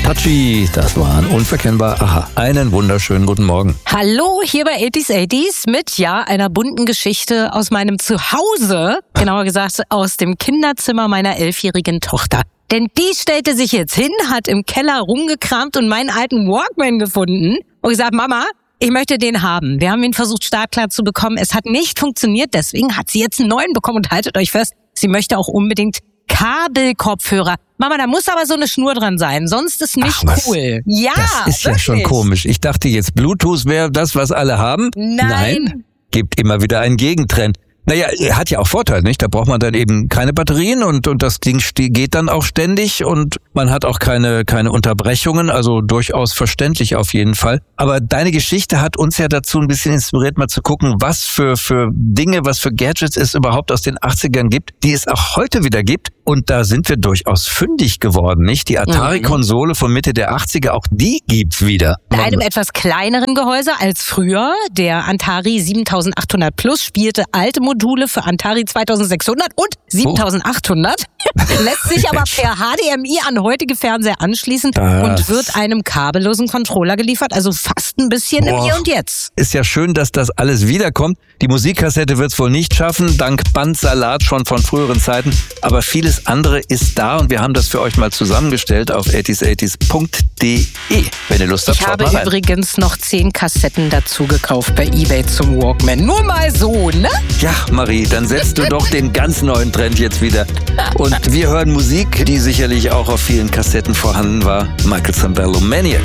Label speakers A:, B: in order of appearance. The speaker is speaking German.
A: Touchy, das waren unverkennbar. Aha, einen wunderschönen guten Morgen.
B: Hallo, hier bei 80s mit, einer bunten Geschichte aus meinem Zuhause. Genauer gesagt, aus dem Kinderzimmer meiner 11-jährigen Tochter. Denn die stellte sich jetzt hin, hat im Keller rumgekramt und meinen alten Walkman gefunden und gesagt, Mama, ich möchte den haben. Wir haben ihn versucht, startklar zu bekommen. Es hat nicht funktioniert, deswegen hat sie jetzt einen neuen bekommen. Und haltet euch fest, sie möchte auch unbedingt Kabelkopfhörer. Mama, da muss aber so eine Schnur dran sein, sonst ist nicht cool. Ja,
A: das ist
B: wirklich.
A: Ja schon komisch. Ich dachte jetzt, Bluetooth wäre das, was alle haben. Nein. Gibt immer wieder einen Gegentrend. Naja, hat ja auch Vorteil, nicht? Da braucht man dann eben keine Batterien und das Ding geht dann auch ständig und man hat auch keine Unterbrechungen, also durchaus verständlich auf jeden Fall. Aber deine Geschichte hat uns ja dazu ein bisschen inspiriert, mal zu gucken, was für Dinge, was für Gadgets es überhaupt aus den 80ern gibt, die es auch heute wieder gibt. Und da sind wir durchaus fündig geworden, nicht? Die Atari-Konsole von Mitte der 80er, auch die gibt's wieder.
B: Mit einem etwas kleineren Gehäuse als früher. Der Atari 7800 Plus spielte alte Module für Atari 2600 und 7800. Lässt sich aber per HDMI an heutige Fernseher anschließen und wird einem kabellosen Controller geliefert. Also fast ein bisschen im Hier und Jetzt.
A: Ist ja schön, dass das alles wiederkommt. Die Musikkassette wird's wohl nicht schaffen, dank Bandsalat schon von früheren Zeiten. Aber vieles andere ist da und wir haben das für euch mal zusammengestellt auf 80s80s.de. Wenn ihr Lust habt,
B: schaut mal rein. Ich habe übrigens noch 10 Kassetten dazu gekauft bei eBay zum Walkman. Nur mal so, ne?
A: Ja, Marie, dann setzt du doch den ganz neuen Trend jetzt wieder. Und wir hören Musik, die sicherlich auch auf vielen Kassetten vorhanden war. Michael Sambello, Maniac.